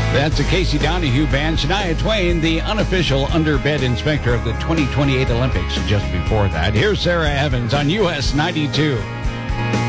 That's a Casey Donahue band. Shania Twain, the unofficial underbed inspector of the 2028 Olympics. Just before that, here's Sarah Evans on US 92.